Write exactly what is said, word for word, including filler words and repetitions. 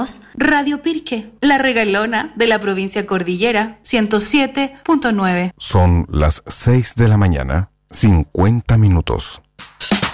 somos Radio Pirque, la regalona de la provincia Cordillera, ciento siete punto nueve. Son las seis de la mañana, cincuenta minutos.